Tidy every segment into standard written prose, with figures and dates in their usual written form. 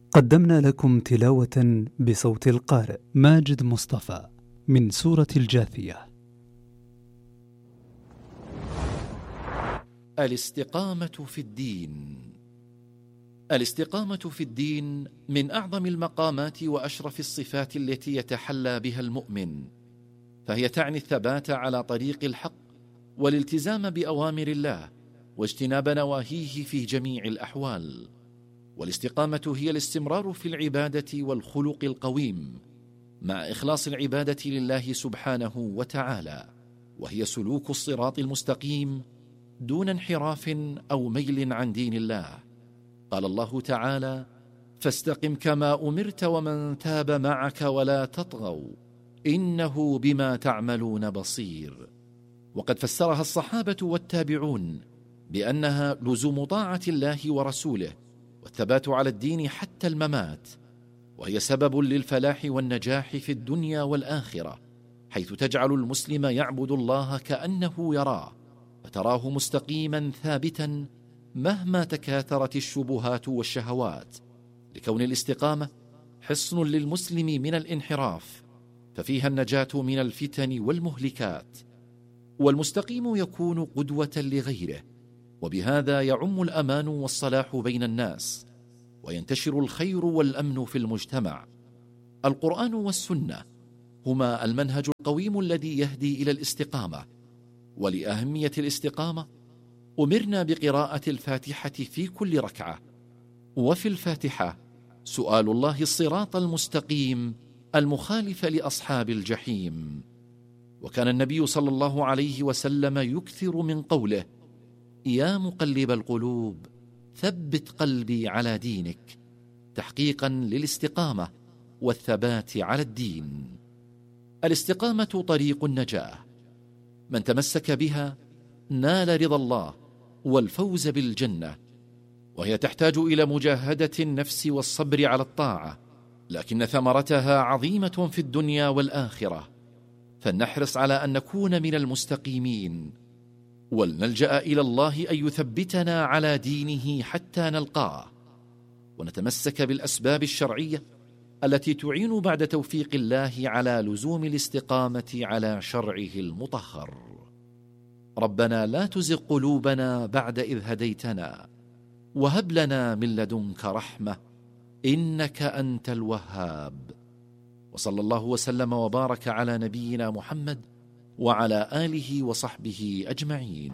قدمنا لكم تلاوة بصوت القارئ ماجد مصطفى من سورة الجاثية. الاستقامة في الدين. الاستقامة في الدين من أعظم المقامات وأشرف الصفات التي يتحلى بها المؤمن، فهي تعني الثبات على طريق الحق والالتزام بأوامر الله واجتناب نواهيه في جميع الأحوال. والاستقامة هي الاستمرار في العبادة والخلق القويم مع إخلاص العبادة لله سبحانه وتعالى، وهي سلوك الصراط المستقيم دون انحراف أو ميل عن دين الله. قال الله تعالى: فاستقم كما أمرت ومن تاب معك ولا تطغوا إنه بما تعملون بصير. وقد فسرها الصحابة والتابعون بأنها لزوم طاعة الله ورسوله والثبات على الدين حتى الممات، وهي سبب للفلاح والنجاح في الدنيا والآخرة، حيث تجعل المسلم يعبد الله كأنه يراه، فتراه مستقيما ثابتا مهما تكاثرت الشبهات والشهوات، لكون الاستقامة حصن للمسلم من الانحراف، ففيها النجاة من الفتن والمهلكات. والمستقيم يكون قدوة لغيره، وبهذا يعم الأمان والصلاح بين الناس، وينتشر الخير والأمن في المجتمع. القرآن والسنة هما المنهج القويم الذي يهدي إلى الاستقامة. ولأهمية الاستقامة أمرنا بقراءة الفاتحة في كل ركعة، وفي الفاتحة سؤال الله الصراط المستقيم المخالف لأصحاب الجحيم. وكان النبي صلى الله عليه وسلم يكثر من قوله: يا مقلب القلوب ثبت قلبي على دينك، تحقيقا للاستقامة والثبات على الدين. الاستقامة طريق النجاة، من تمسك بها نال رضا الله والفوز بالجنة، وهي تحتاج إلى مجاهدة النفس والصبر على الطاعة، لكن ثمرتها عظيمة في الدنيا والآخرة، فلنحرص على أن نكون من المستقيمين، ولنلجأ إلى الله أن يثبتنا على دينه حتى نلقاه، ونتمسك بالأسباب الشرعية التي تعين بعد توفيق الله على لزوم الاستقامة على شرعه المطهر. ربنا لا تزغ قلوبنا بعد إذ هديتنا وهب لنا من لدنك رحمة إنك أنت الوهاب. وصلى الله وسلم وبارك على نبينا محمد وعلى آله وصحبه أجمعين.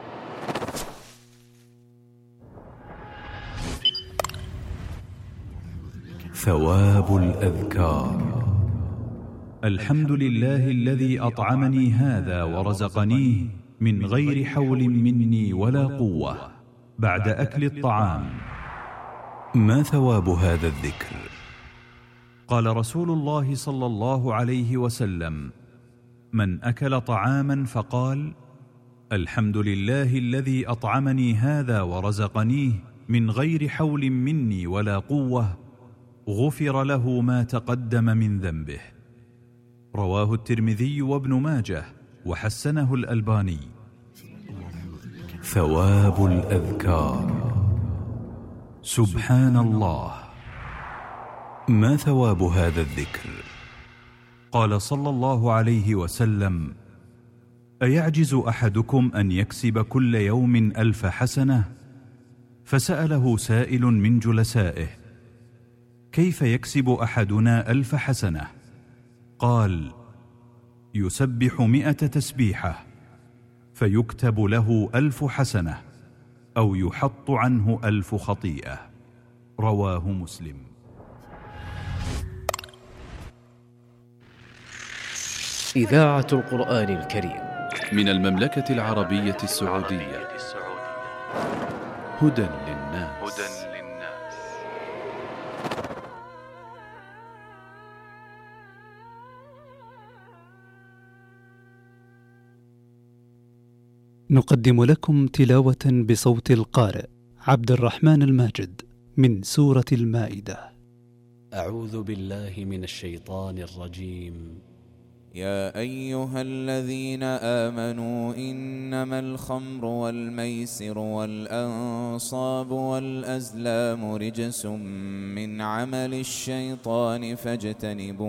ثواب الأذكار. الحمد لله الذي أطعمني هذا ورزقنيه من غير حول مني ولا قوة بعد أكل الطعام. ما ثواب هذا الذكر؟ قال رسول الله صلى الله عليه وسلم: من أكل طعاما فقال: الحمد لله الذي أطعمني هذا ورزقنيه من غير حول مني ولا قوة، غفر له ما تقدم من ذنبه. رواه الترمذي وابن ماجه وحسنه الألباني. ثواب الأذكار. سبحان الله. ما ثواب هذا الذكر؟ قال صلى الله عليه وسلم: أيعجز أحدكم أن يكسب كل يوم 1000 حسنة؟ فسأله سائل من جلسائه: كيف يكسب أحدنا 1000 حسنة؟ قال: يسبح 100 تسبيحة فيكتب له 1000 حسنة، أو يحط عنه 1000 خطيئة. رواه مسلم. إذاعة القرآن الكريم من المملكة العربية السعودية. هدى للناس. نقدم لكم تلاوة بصوت القارئ عبد الرحمن الماجد من سورة المائدة. أعوذ بالله من الشيطان الرجيم. يا أيها الذين آمنوا إنما الخمر والميسر والأنصاب والأزلام رجس من عمل الشيطان فاجتنبوه